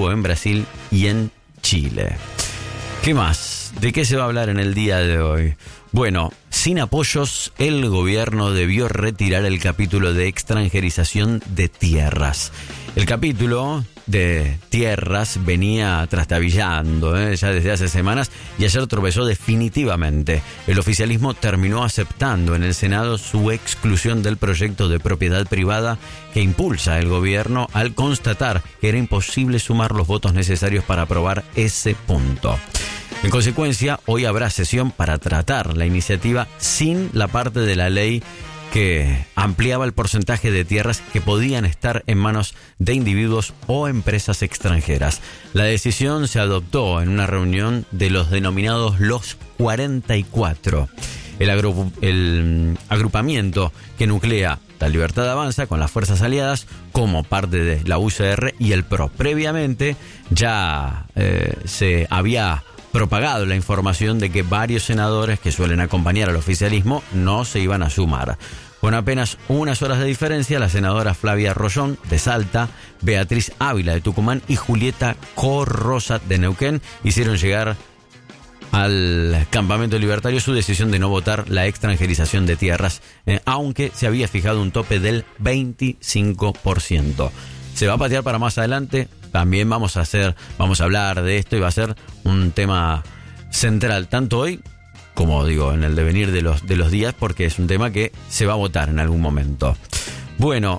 estuvo en Brasil y en Chile. ¿Qué más? ¿De qué se va a hablar en el día de hoy? Bueno, sin apoyos, el gobierno debió retirar el capítulo de extranjerización de tierras. El capítulo de tierras venía trastabillando ya desde hace semanas y ayer tropezó definitivamente. El oficialismo terminó aceptando en el Senado su exclusión del proyecto de propiedad privada que impulsa el gobierno al constatar que era imposible sumar los votos necesarios para aprobar ese punto. En consecuencia, hoy habrá sesión para tratar la iniciativa sin la parte de la ley que ampliaba el porcentaje de tierras que podían estar en manos de individuos o empresas extranjeras. La decisión se adoptó en una reunión de los denominados Los 44. El agrupamiento que nuclea La Libertad Avanza con las fuerzas aliadas como parte de la UCR y el PRO. Previamente ya se había propagado la información de que varios senadores que suelen acompañar al oficialismo no se iban a sumar. Con apenas unas horas de diferencia, la senadora Flavia Rollón de Salta, Beatriz Ávila de Tucumán y Julieta Corrosa de Neuquén hicieron llegar al campamento libertario su decisión de no votar la extranjerización de tierras, aunque se había fijado un tope del 25%. Se va a patear para más adelante. También vamos a hablar de esto y va a ser un tema central, tanto hoy como digo, en el devenir de los días, porque es un tema que se va a votar en algún momento. Bueno,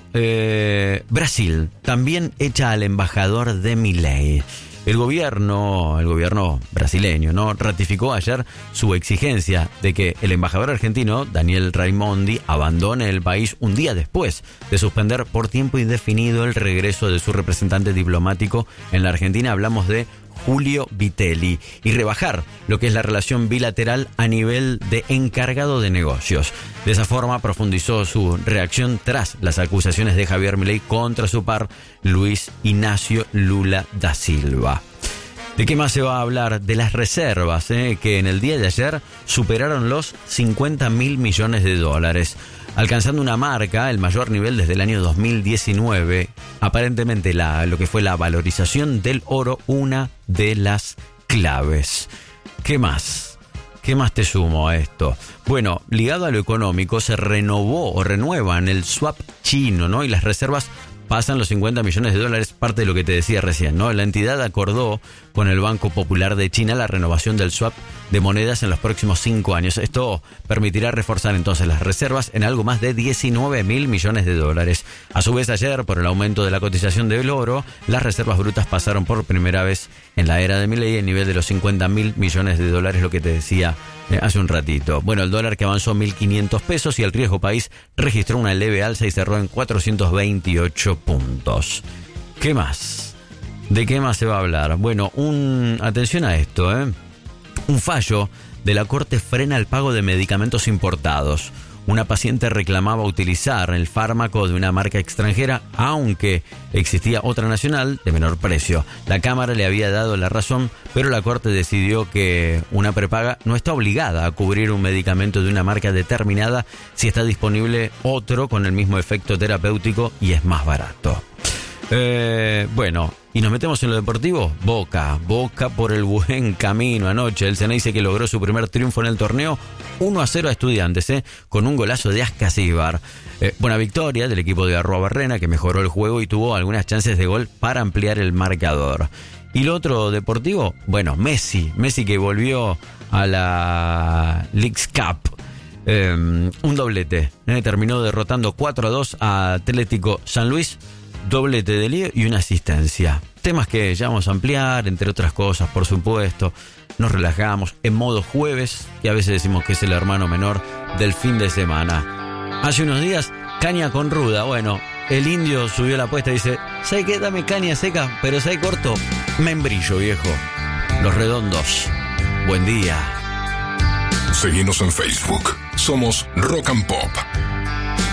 Brasil también echa al embajador de Milei. El gobierno brasileño, ¿no?, ratificó ayer su exigencia de que el embajador argentino, Daniel Raimondi, abandone el país un día después de suspender por tiempo indefinido el regreso de su representante diplomático en la Argentina. Hablamos de Julio Vitelli, y rebajar lo que es la relación bilateral a nivel de encargado de negocios. De esa forma profundizó su reacción tras las acusaciones de Javier Milei contra su par Luis Ignacio Lula da Silva. ¿De qué más se va a hablar? De las reservas, que en el día de ayer superaron los 50.000 millones de dólares, alcanzando una marca, el mayor nivel desde el año 2019. Aparentemente lo que fue la valorización del oro, una de las claves. ¿Qué más? ¿Qué más te sumo a esto? Bueno, ligado a lo económico, se renuevan el swap chino, ¿no? Y las reservas pasan los 50 millones de dólares, parte de lo que te decía recién, ¿no? La entidad acordó con el Banco Popular de China la renovación del swap de monedas en los próximos 5 años. Esto permitirá reforzar entonces las reservas en algo más de 19.000 millones de dólares. A su vez, ayer, por el aumento de la cotización del oro, las reservas brutas pasaron por primera vez en la era de Milei el nivel de los 50.000 millones de dólares, lo que te decía hace un ratito. Bueno, el dólar que avanzó 1.500 pesos y el riesgo país registró una leve alza y cerró en 428 puntos. ¿Qué más? ¿De qué más se va a hablar? Bueno, atención a esto, Un fallo de la Corte frena el pago de medicamentos importados. Una paciente reclamaba utilizar el fármaco de una marca extranjera, aunque existía otra nacional de menor precio. La Cámara le había dado la razón, pero la Corte decidió que una prepaga no está obligada a cubrir un medicamento de una marca determinada si está disponible otro con el mismo efecto terapéutico y es más barato. Bueno, y nos metemos en lo deportivo. Boca por el buen camino. Anoche el Ceneice, que logró su primer triunfo en el torneo, 1-0 a Estudiantes, con un golazo de Ascasíbar. Buena victoria del equipo de Arruabarrena, que mejoró el juego y tuvo algunas chances de gol para ampliar el marcador. Y lo otro deportivo, bueno, Messi que volvió a la Leagues Cup. Un doblete, terminó derrotando 4-2 a Atlético San Luis. Doblete de Lío y una asistencia. Temas que ya vamos a ampliar, entre otras cosas, por supuesto. Nos relajamos en modo jueves, que a veces decimos que es el hermano menor del fin de semana. Hace unos días, caña con ruda. Bueno, el indio subió la apuesta y dice: ¿sabes qué? Dame caña seca, pero ¿sabes corto? Membrillo, viejo. Los Redondos. Buen día. Seguinos en Facebook. Somos Rock and Pop.